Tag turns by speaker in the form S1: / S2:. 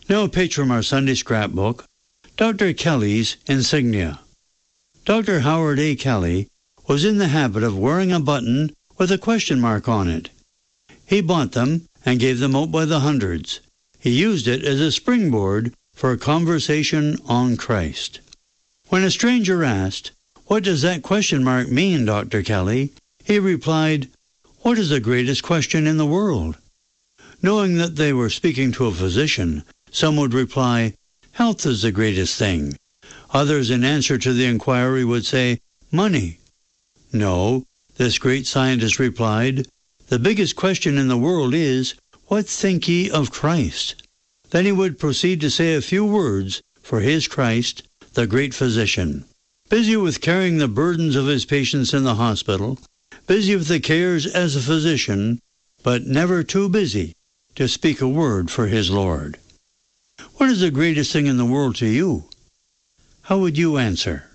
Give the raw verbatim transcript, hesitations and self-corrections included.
S1: Now a page from our Sunday scrapbook, Doctor Kelly's insignia. Doctor Howard A. Kelly was in the habit of wearing a button with a question mark on it. He bought them and gave them out by the hundreds. He used it as a springboard for a conversation on Christ. When a stranger asked, "What does that question mark mean, Doctor Kelly?" he replied, "What is the greatest question in the world?" Knowing that they were speaking to a physician, some would reply, "Health is the greatest thing." Others, in answer to the inquiry, would say, "Money." No, this great scientist replied, "The biggest question in the world is, what think ye of Christ?" Then he would proceed to say a few words for his Christ, the great physician. Busy with carrying the burdens of his patients in the hospital, busy with the cares as a physician, but never too busy to speak a word for his Lord. What is the greatest thing in the world to you? How would you answer?